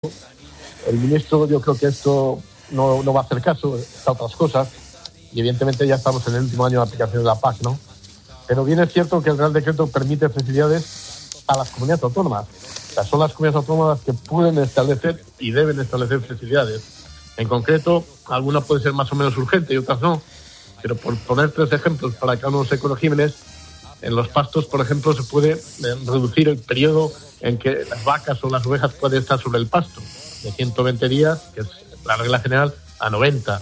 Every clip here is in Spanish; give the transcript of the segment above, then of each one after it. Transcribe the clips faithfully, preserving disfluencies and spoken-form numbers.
El ministro, yo creo que esto no, no va a hacer caso, a otras cosas, y evidentemente ya estamos en el último año de aplicación de la P A C, ¿no? Pero bien es cierto que el Real Decreto permite flexibilidades a las comunidades autónomas. O sea, son las comunidades autónomas que pueden establecer y deben establecer flexibilidades. En concreto, algunas pueden ser más o menos urgentes y otras no. Pero por poner tres ejemplos para que uno se Jiménez, en los pastos, por ejemplo, se puede reducir el periodo en que las vacas o las ovejas pueden estar sobre el pasto, de ciento veinte días, que es la regla general, a noventa.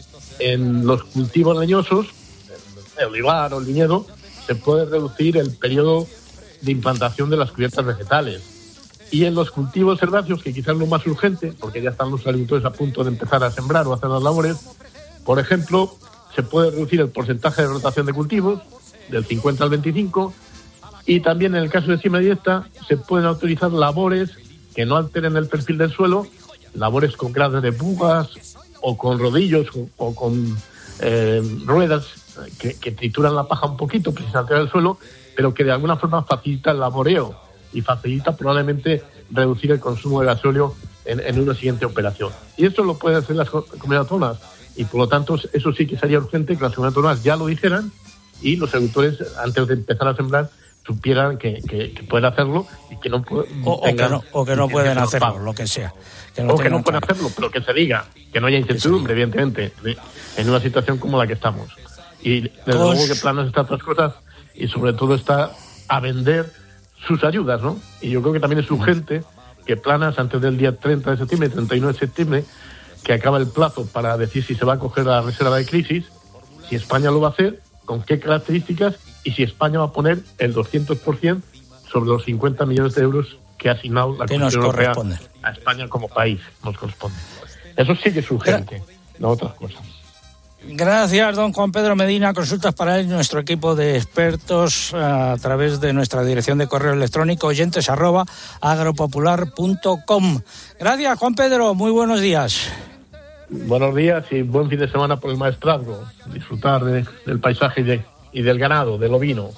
En los cultivos leñosos, el olivar o el viñedo, se puede reducir el periodo de implantación de las cubiertas vegetales. Y en los cultivos herbáceos, que quizás es lo más urgente, porque ya están los agricultores a punto de empezar a sembrar o hacer las labores, por ejemplo, se puede reducir el porcentaje de rotación de cultivos del cincuenta al veinticinco, y también en el caso de siembra directa se pueden autorizar labores que no alteren el perfil del suelo, labores con gradas de pugas o con rodillos o, o con eh, ruedas que, que trituran la paja un poquito sin alterar el suelo, pero que de alguna forma facilita el laboreo y facilita probablemente reducir el consumo de gasóleo en, en una siguiente operación. Y esto lo pueden hacer las comunidades autónomas, y por lo tanto eso sí que sería urgente que las comunidades autónomas ya lo dijeran y los agricultores, antes de empezar a sembrar, supieran que, que, que pueden hacerlo y que no pueden... O, o que no, o que no pueden hacerlo, pagos. Lo que sea. Que no o que no pueden hacerlo, pero que se diga, que no haya incertidumbre, evidentemente, en una situación como la que estamos. Y desde pues... luego que Planas está a otras cosas y sobre todo está a vender sus ayudas, ¿no? Y yo creo que también es urgente que Planas, antes del día treinta de septiembre, treinta y nueve de septiembre, que acaba el plazo para decir si se va a coger la reserva de crisis, si España lo va a hacer, con qué características y si España va a poner el doscientos por ciento sobre los cincuenta millones de euros que ha asignado la Comisión Europea a España como país. Nos corresponde. Eso sí que es urgente, no otras cosas. Gracias, don Juan Pedro Medina. Consultas para él y nuestro equipo de expertos a través de nuestra dirección de correo electrónico oyentes arroba agropopular punto com. Gracias, Juan Pedro. Muy buenos días. Buenos días y buen fin de semana por el maestrazgo. Disfrutar de, del paisaje y, de, y del ganado, del ovino.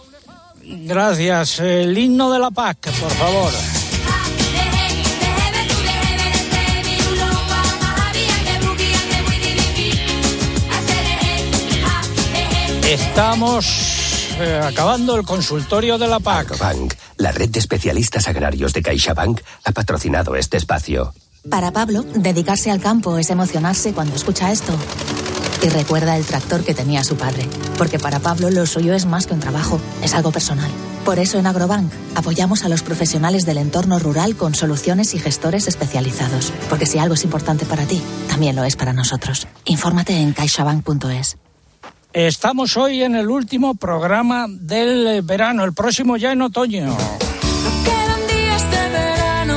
Gracias. El himno de la P A C, por favor. Estamos eh, acabando el consultorio de la P A C. Agrobank, la red de especialistas agrarios de CaixaBank, ha patrocinado este espacio. Para Pablo, dedicarse al campo es emocionarse cuando escucha esto. Y recuerda el tractor que tenía su padre. Porque para Pablo lo suyo es más que un trabajo, es algo personal. Por eso en Agrobank apoyamos a los profesionales del entorno rural con soluciones y gestores especializados. Porque si algo es importante para ti, también lo es para nosotros. Infórmate en caixabank punto es. Estamos hoy en el último programa del verano, el próximo ya en otoño. Quedan días de verano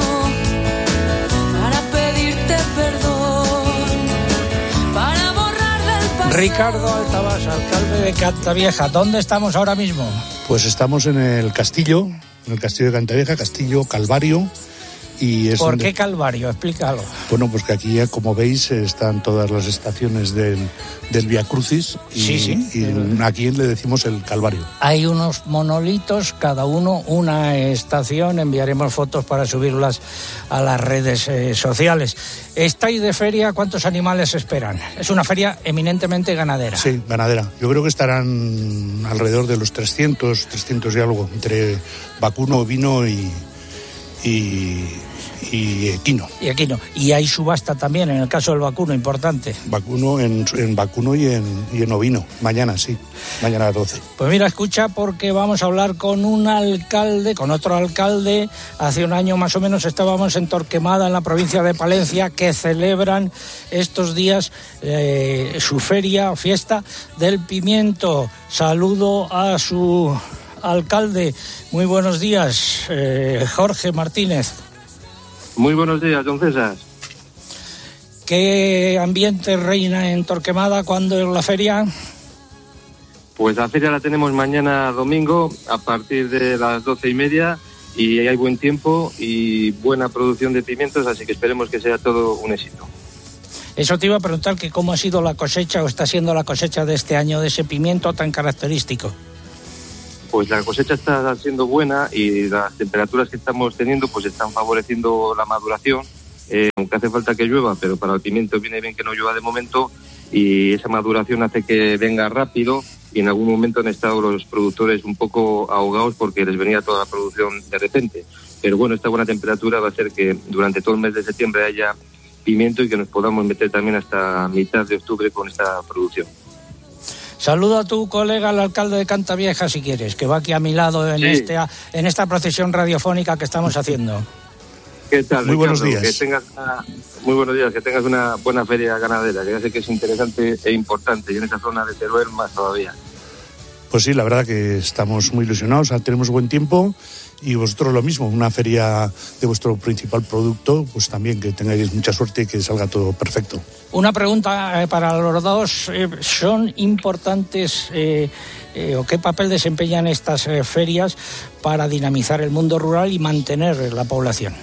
para pedirte perdón, para borrar del pasado. Ricardo Altabás, alcalde de Cantavieja. ¿Dónde estamos ahora mismo? Pues estamos en el castillo, en el castillo de Cantavieja, Castillo Calvario. Y es ¿Por donde... qué Calvario? Explícalo. Bueno, pues que aquí, como veis, están todas las estaciones del, del Vía Crucis. Y, sí, sí. Y el... aquí le decimos el Calvario. Hay unos monolitos, cada uno una estación. Enviaremos fotos para subirlas a las redes eh, sociales. ¿Estáis de feria? ¿Cuántos animales esperan? Es una feria eminentemente ganadera. Sí, ganadera. Yo creo que estarán alrededor de los trescientos, trescientos y algo, entre vacuno, ovino y... y y equino. Y equino. Y hay subasta también, en el caso del vacuno, importante. Vacuno en, en vacuno y en, y en ovino. Mañana, sí. Mañana a las doce. Pues mira, escucha, porque vamos a hablar con un alcalde, con otro alcalde. Hace un año más o menos estábamos en Torquemada, en la provincia de Palencia, que celebran estos días eh, su feria o fiesta del pimiento. Saludo a su alcalde. Muy buenos días, eh, Jorge Martínez. Muy buenos días, don César. ¿Qué ambiente reina en Torquemada cuando es la feria? Pues la feria la tenemos mañana domingo a partir de las doce y media y hay buen tiempo y buena producción de pimientos, así que esperemos que sea todo un éxito. Eso te iba a preguntar, que cómo ha sido la cosecha o está siendo la cosecha de este año de ese pimiento tan característico. Pues la cosecha está siendo buena y las temperaturas que estamos teniendo pues están favoreciendo la maduración eh, aunque hace falta que llueva, pero para el pimiento viene bien que no llueva de momento, y esa maduración hace que venga rápido, y en algún momento han estado los productores un poco ahogados porque les venía toda la producción de repente. Pero bueno, esta buena temperatura va a hacer que durante todo el mes de septiembre haya pimiento y que nos podamos meter también hasta mitad de octubre con esta producción. Saluda a tu colega, el alcalde de Cantavieja, si quieres, que va aquí a mi lado en, sí. este, en esta procesión radiofónica que estamos haciendo. ¿Qué tal, Muy Ricardo? buenos días. Que tengas una, muy buenos días, que tengas una buena feria ganadera, que ya sé que es interesante e importante, y en esta zona de Teruel más todavía. Pues sí, la verdad que estamos muy ilusionados, tenemos buen tiempo, y vosotros lo mismo, una feria de vuestro principal producto, pues también que tengáis mucha suerte y que salga todo perfecto. Una pregunta eh, para los dos, eh, ¿son importantes eh, eh, o qué papel desempeñan estas eh, ferias para dinamizar el mundo rural y mantener la población?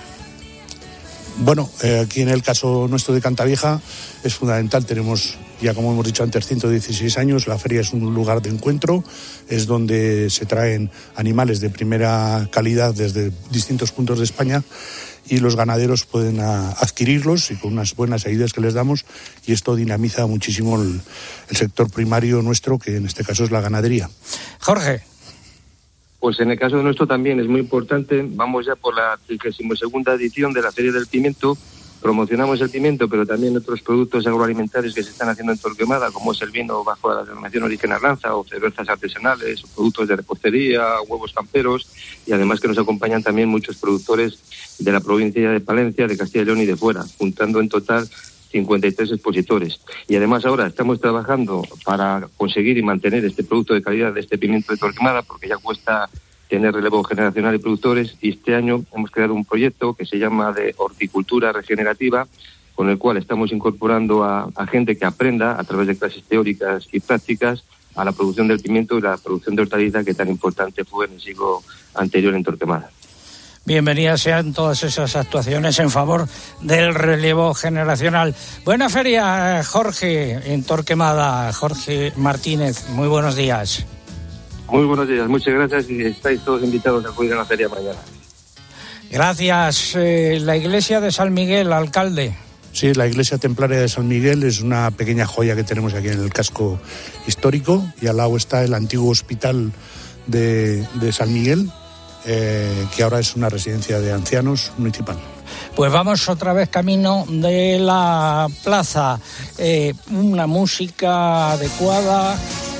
Bueno, eh, aquí en el caso nuestro de Cantavieja es fundamental. Tenemos, ya como hemos dicho antes, ciento dieciséis años. La feria es un lugar de encuentro, es donde se traen animales de primera calidad desde distintos puntos de España, y los ganaderos pueden a, adquirirlos, y con unas buenas ayudas que les damos, y esto dinamiza muchísimo el, el sector primario nuestro, que en este caso es la ganadería. Jorge. Pues en el caso de nuestro también es muy importante. Vamos ya por la trigésima segunda edición de la Feria del Pimiento. Promocionamos el pimiento, pero también otros productos agroalimentarios que se están haciendo en Torquemada, como es el vino bajo la denominación Origen Arlanza, o cervezas artesanales, o productos de repostería, huevos camperos, y además que nos acompañan también muchos productores de la provincia de Palencia, de Castilla y León y de fuera, juntando en total cincuenta y tres expositores. Y además ahora estamos trabajando para conseguir y mantener este producto de calidad de este pimiento de Torquemada, porque ya cuesta tener relevo generacional y productores, y este año hemos creado un proyecto que se llama de horticultura regenerativa, con el cual estamos incorporando a, a gente que aprenda a través de clases teóricas y prácticas a la producción del pimiento y la producción de hortaliza, que tan importante fue en el siglo anterior en Torquemada. Bienvenidas sean todas esas actuaciones en favor del relevo generacional. Buena feria, Jorge, en Torquemada. Jorge Martínez, muy buenos días. Muy buenos días, muchas gracias, y estáis todos invitados a acudir a la feria mañana. Gracias. Eh, la iglesia de San Miguel, alcalde. Sí, la iglesia templaria de San Miguel es una pequeña joya que tenemos aquí en el casco histórico, y al lado está el antiguo hospital de, de San Miguel, eh, que ahora es una residencia de ancianos municipal. Pues vamos otra vez camino de la plaza. Eh, una música adecuada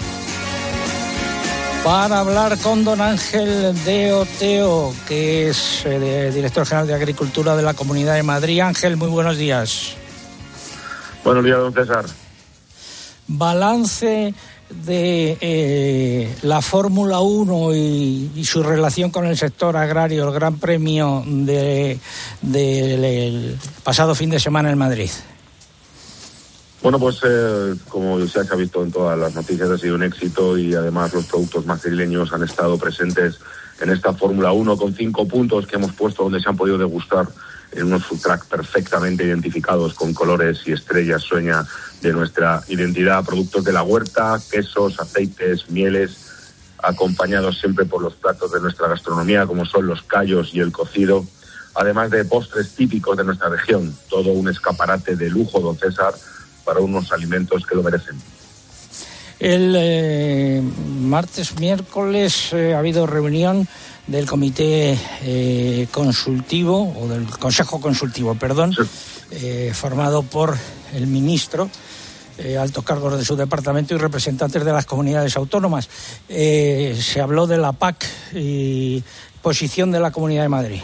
para hablar con don Ángel de Oteo, que es eh, director general de Agricultura de la Comunidad de Madrid. Ángel, muy buenos días. Buenos días, don César. Balance de eh, la Fórmula uno y, y su relación con el sector agrario, el Gran Premio de, de, del pasado fin de semana en Madrid. Bueno, pues eh, como ya se ha visto en todas las noticias, ha sido un éxito, y además los productos madrileños han estado presentes en esta Fórmula uno con cinco puntos que hemos puesto donde se han podido degustar en unos food truck perfectamente identificados con colores y estrellas sueña de nuestra identidad, productos de la huerta, quesos, aceites, mieles, acompañados siempre por los platos de nuestra gastronomía, como son los callos y el cocido, además de postres típicos de nuestra región. Todo un escaparate de lujo, don César, para unos alimentos que lo merecen. El eh, martes, miércoles eh, ha habido reunión del comité eh, consultivo, o del consejo consultivo, perdón, sí. eh, formado por el ministro, eh, altos cargos de su departamento y representantes de las comunidades autónomas. Eh, se habló de la P A C y posición de la Comunidad de Madrid.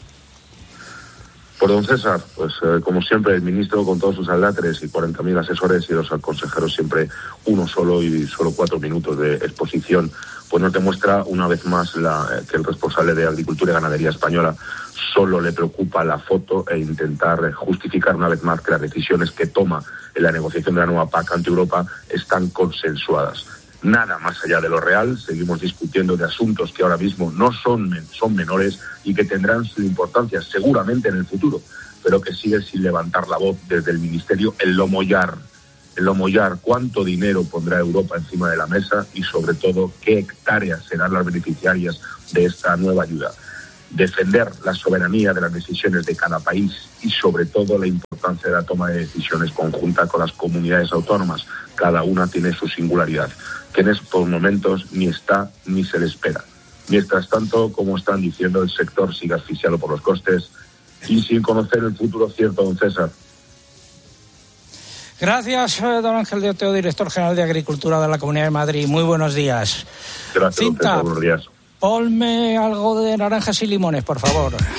Por don César, pues eh, como siempre, el ministro con todos sus alatres y cuarenta mil asesores, y los consejeros siempre uno solo y solo cuatro minutos de exposición, pues nos demuestra una vez más la, eh, que el responsable de Agricultura y Ganadería española solo le preocupa la foto e intentar eh, justificar una vez más que las decisiones que toma en la negociación de la nueva P A C ante Europa están consensuadas. Nada más allá de lo real, seguimos discutiendo de asuntos que ahora mismo no son, son menores y que tendrán su importancia seguramente en el futuro, pero que sigue sin levantar la voz desde el Ministerio en lo mollar, en lo mollar cuánto dinero pondrá Europa encima de la mesa y sobre todo qué hectáreas serán las beneficiarias de esta nueva ayuda. defender la soberanía de las decisiones de cada país y sobre todo la importancia de la toma de decisiones conjunta con las comunidades autónomas. Cada una tiene su singularidad, que en estos momentos ni está ni se le espera. Mientras tanto, como están diciendo, el sector sigue asfixiado por los costes y sin conocer el futuro cierto, don César. Gracias, don Ángel de Oteo, director general de Agricultura de la Comunidad de Madrid. Muy buenos días. Gracias, Cinta, don César, buenos días. ponme algo de naranjas y limones, por favor.